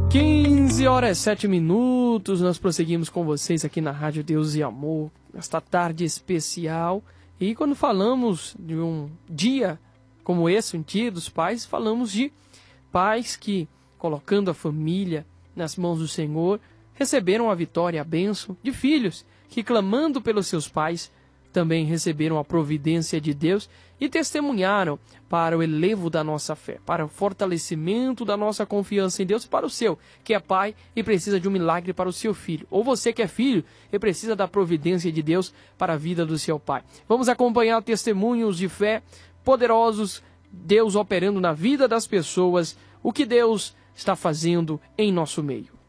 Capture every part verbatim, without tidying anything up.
quinze horas e sete minutos, nós prosseguimos com vocês aqui na Rádio Deus e Amor, nesta tarde especial. E quando falamos de um dia como esse, um dia dos pais, falamos de pais que, colocando a família nas mãos do Senhor, receberam a vitória, a bênção, de filhos que, clamando pelos seus pais, também receberam a providência de Deus e testemunharam para o elevo da nossa fé, para o fortalecimento da nossa confiança em Deus, para o seu, que é pai e precisa de um milagre para o seu filho. Ou você que é filho e precisa da providência de Deus para a vida do seu pai. Vamos acompanhar testemunhos de fé poderosos, Deus operando na vida das pessoas, o que Deus está fazendo em nosso meio.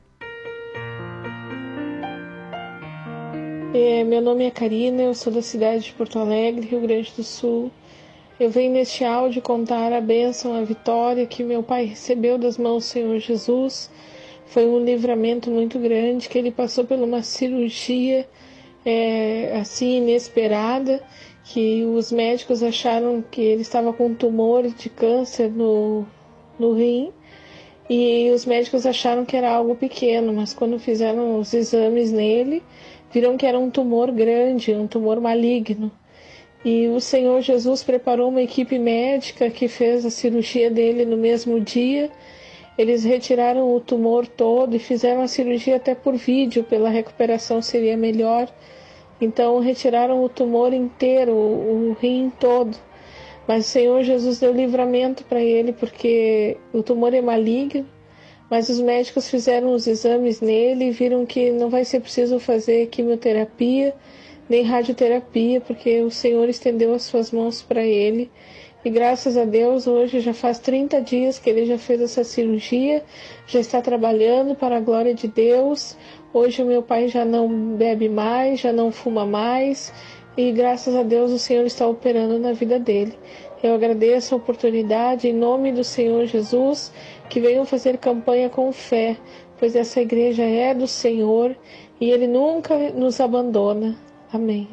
É, meu nome é Karina, eu sou da cidade de Porto Alegre, Rio Grande do Sul. Eu venho neste áudio contar a bênção, a vitória que meu pai recebeu das mãos do Senhor Jesus. Foi um livramento muito grande, que ele passou por uma cirurgia é, assim inesperada, que os médicos acharam que ele estava com um tumor de câncer no, no rim. E os médicos acharam que era algo pequeno, mas quando fizeram os exames nele, viram que era um tumor grande, um tumor maligno. E o Senhor Jesus preparou uma equipe médica que fez a cirurgia dele no mesmo dia. Eles retiraram o tumor todo e fizeram a cirurgia até por vídeo, pela recuperação seria melhor. Então retiraram o tumor inteiro, o, o rim todo. Mas o Senhor Jesus deu livramento para ele, porque o tumor é maligno. Mas os médicos fizeram os exames nele e viram que não vai ser preciso fazer quimioterapia nem radioterapia, porque o Senhor estendeu as suas mãos para ele. E graças a Deus, hoje já faz trinta dias que ele já fez essa cirurgia, já está trabalhando para a glória de Deus. Hoje o meu pai já não bebe mais, já não fuma mais, e graças a Deus o Senhor está operando na vida dele. Eu agradeço a oportunidade em nome do Senhor Jesus, que venham fazer campanha com fé, pois essa igreja é do Senhor e Ele nunca nos abandona. Amém.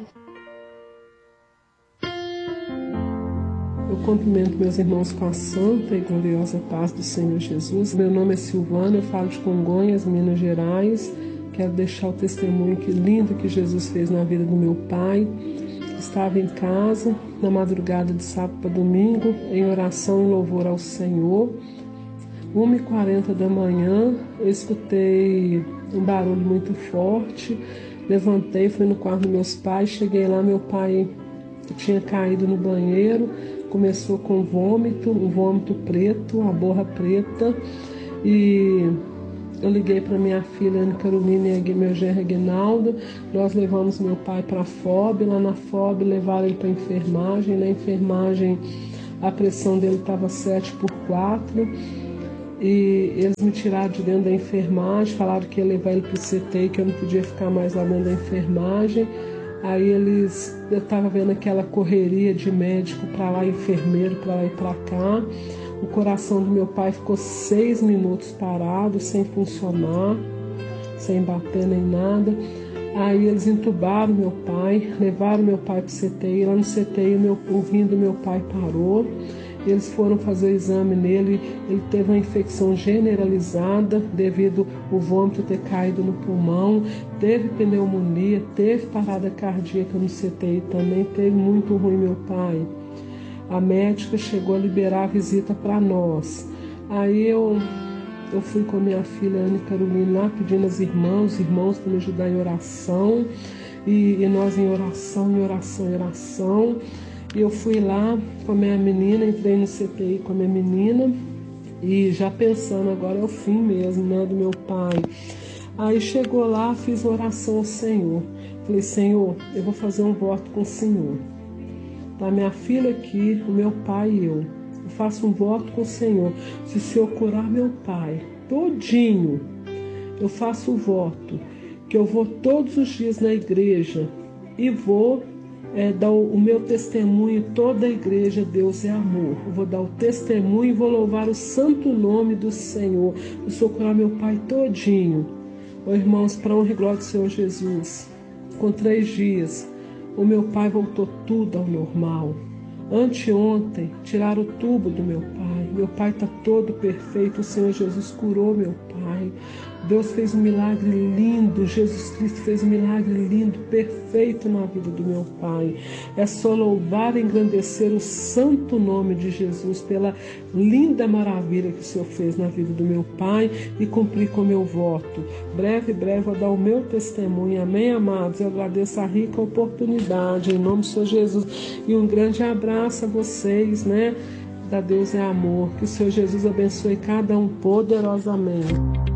Eu cumprimento meus irmãos com a santa e gloriosa paz do Senhor Jesus. Meu nome é Silvana, eu falo de Congonhas, Minas Gerais. Quero deixar o testemunho que lindo que Jesus fez na vida do meu pai. Estava em casa, na madrugada de sábado para domingo, em oração e louvor ao Senhor. uma e quarenta da manhã, eu escutei um barulho muito forte. Levantei, fui no quarto dos meus pais. Cheguei lá, meu pai tinha caído no banheiro. Começou com vômito, um vômito preto, a borra preta. E eu liguei para minha filha Ana Carolina e meu genro Aguinaldo. Nós levamos meu pai para a F O B. Lá na F O B levaram ele para a enfermagem. Na enfermagem a pressão dele estava sete por quatro. E eles me tiraram de dentro da enfermagem, falaram que ia levar ele para o C T I, que eu não podia ficar mais lá dentro da enfermagem. Aí eles, eu estava vendo aquela correria de médico para lá, enfermeiro para lá e para cá. O coração do meu pai ficou seis minutos parado, sem funcionar, sem bater nem nada. Aí eles entubaram meu pai, levaram meu pai para o C T I. Lá no C T I o, meu, o rim do meu pai parou. Eles foram fazer o exame nele, ele teve uma infecção generalizada devido ao vômito ter caído no pulmão, teve pneumonia, teve parada cardíaca no C T I também, teve muito ruim meu pai. A médica chegou a liberar a visita para nós. Aí eu, eu fui com a minha filha Ana Carolina lá pedindo aos irmãos, os irmãos para me ajudar em oração, e, e nós em oração, em oração, em oração. E eu fui lá com a minha menina, entrei no C T I com a minha menina e já pensando, agora é o fim mesmo, né, do meu pai. Aí chegou lá, fiz oração ao Senhor. Falei, Senhor, eu vou fazer um voto com o Senhor. Tá minha filha aqui, o meu pai e eu. Eu faço um voto com o Senhor. Se o Senhor curar meu pai todinho, eu faço o voto que eu vou todos os dias na igreja e vou É, dar o, o meu testemunho, toda a igreja, Deus é amor. Eu vou dar o testemunho e vou louvar o santo nome do Senhor. Eu sou curar meu pai todinho. Ô, irmãos, para honra e glória do Senhor Jesus, com três dias, o meu pai voltou tudo ao normal. Anteontem, tiraram o tubo do meu pai. Meu pai está todo perfeito. O Senhor Jesus curou meu pai. Deus fez um milagre lindo. Jesus Cristo fez um milagre lindo, perfeito na vida do meu pai. É só louvar e engrandecer o santo nome de Jesus pela linda maravilha que o Senhor fez na vida do meu pai e cumprir com o meu voto. Breve, breve, vou dar o meu testemunho. Amém, amados? Eu agradeço a rica oportunidade, em nome do Senhor Jesus. E um grande abraço a vocês, né? Da Deus é amor. Que o Senhor Jesus abençoe cada um poderosamente.